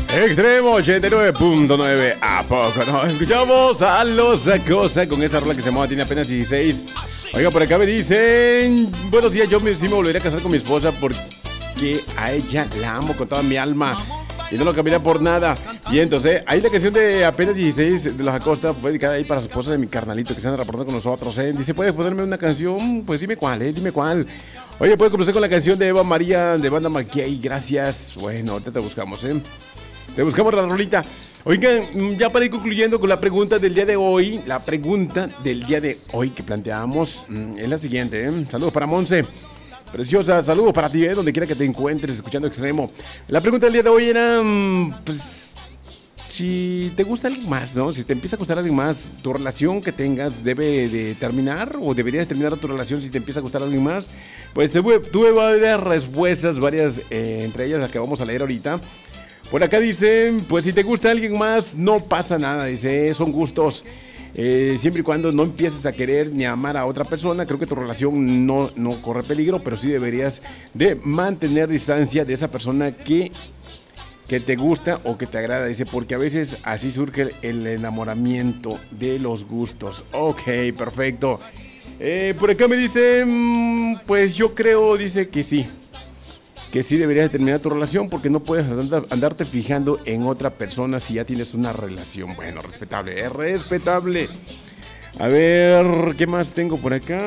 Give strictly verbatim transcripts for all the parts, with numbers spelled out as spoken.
Extremo ochenta y nueve punto nueve. ¿A poco no? Escuchamos a Los Acosa con esa rola que se llama Tiene apenas dieciséis. Oiga, por acá me dicen: buenos días, yo me, sí me volvería a casar con mi esposa porque a ella la amo con toda mi alma y no lo cambiaría por nada. Y entonces, ahí la canción de apenas dieciséis de Los Acosta fue dedicada ahí para su esposa de mi carnalito que se anda reportando con nosotros, ¿eh? Dice: ¿puedes ponerme una canción? Pues dime cuál, ¿eh? Dime cuál. Oye, puedes comenzar con la canción de Eva María de Banda Mackay. Gracias. Bueno, ahorita te buscamos, ¿eh? Te buscamos la rolita. Oigan, ya para ir concluyendo con la pregunta del día de hoy. La pregunta del día de hoy que planteamos es la siguiente, ¿eh? Saludos para Monse. Preciosa, saludos para ti, ¿eh? Donde quiera que te encuentres escuchando Extremo. La pregunta del día de hoy era, pues, si te gusta alguien más, ¿no? Si te empieza a gustar alguien más, tu relación que tengas debe de terminar o deberías terminar tu relación si te empieza a gustar alguien más. Pues tuve varias respuestas, varias, eh, entre ellas las que vamos a leer ahorita. Por acá dicen: pues si te gusta alguien más, no pasa nada. Dice: son gustos. Eh, siempre y cuando no empieces a querer ni a amar a otra persona, creo que tu relación no, no corre peligro, pero sí deberías de mantener distancia de esa persona que, que te gusta o que te agrada. Dice: porque a veces así surge el enamoramiento de los gustos. Ok, perfecto. Eh, por acá me dicen: pues yo creo, dice que sí. Que sí deberías de terminar tu relación porque no puedes andar, andarte fijando en otra persona si ya tienes una relación. Bueno, respetable, es respetable. A ver, ¿qué más tengo por acá?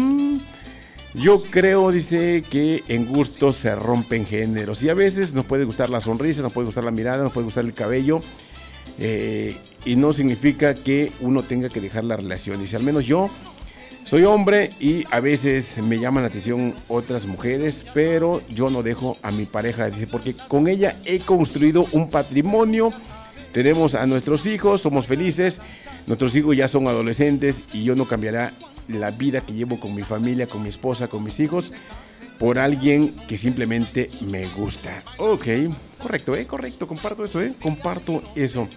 Yo creo, dice, que en gustos se rompen géneros. Y a veces nos puede gustar la sonrisa, nos puede gustar la mirada, nos puede gustar el cabello. Eh, y no significa que uno tenga que dejar la relación. Dice: al menos yo soy hombre y a veces me llaman la atención otras mujeres, pero yo no dejo a mi pareja, dice, porque con ella he construido un patrimonio, tenemos a nuestros hijos, somos felices, nuestros hijos ya son adolescentes y yo no cambiaré la vida que llevo con mi familia, con mi esposa, con mis hijos, por alguien que simplemente me gusta. Ok, correcto, eh, correcto, comparto eso, eh, comparto eso.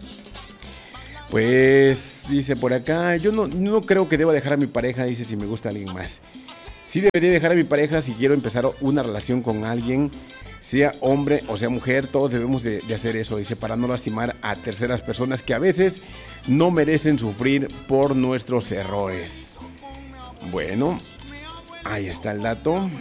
Pues dice por acá: yo no, no creo que deba dejar a mi pareja, dice, si me gusta alguien más. Sí debería dejar a mi pareja si quiero empezar una relación con alguien, sea hombre o sea mujer, todos debemos de, de hacer eso, dice, para no lastimar a terceras personas que a veces no merecen sufrir por nuestros errores. Bueno, ahí está el dato.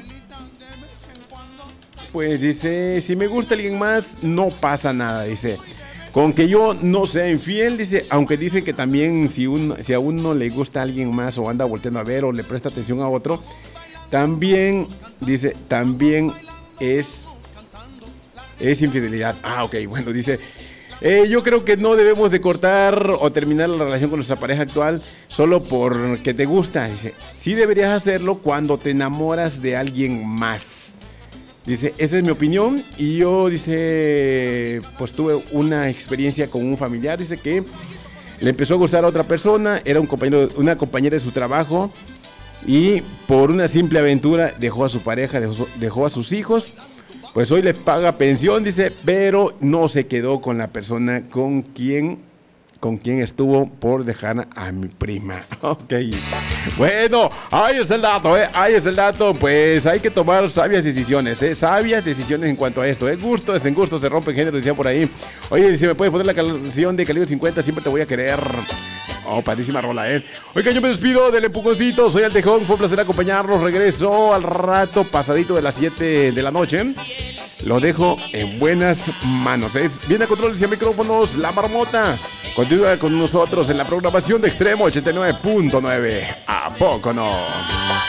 Pues dice: si me gusta alguien más, no pasa nada, dice. Con que yo no sea infiel, dice, aunque dicen que también si, un, si a uno le gusta a alguien más o anda volteando a ver o le presta atención a otro, también, dice, también es, es infidelidad. Ah, ok, bueno, dice, eh, yo creo que no debemos de cortar o terminar la relación con nuestra pareja actual solo porque te gusta. Dice, sí deberías hacerlo cuando te enamoras de alguien más. Dice, esa es mi opinión. Y yo, dice, pues tuve una experiencia con un familiar, dice, que le empezó a gustar a otra persona, era un compañero, una compañera de su trabajo, y por una simple aventura dejó a su pareja, dejó, dejó a sus hijos. Pues hoy le paga pensión, dice, pero no se quedó con la persona con quien, con quien estuvo por dejar a mi prima. Ok. Bueno, ahí está el dato, ¿eh? Ahí está el dato. Pues hay que tomar sabias decisiones, ¿eh? Sabias decisiones en cuanto a esto, ¿eh? Gustos, en gustos se rompen géneros, decía por ahí. Oye, si me puedes poner la canción de Calibre cincuenta, siempre te voy a querer. Oh, padrísima rola, ¿eh? Oiga, yo me despido del empujoncito. Soy Altejón, fue un placer acompañarlos. Regreso al rato pasadito de las siete de la noche. Lo dejo en buenas manos. Es bien a controles y a micrófonos, La Marmota. Continúa con nosotros en la programación de Extremo ochenta y nueve punto nueve. ¿A poco no?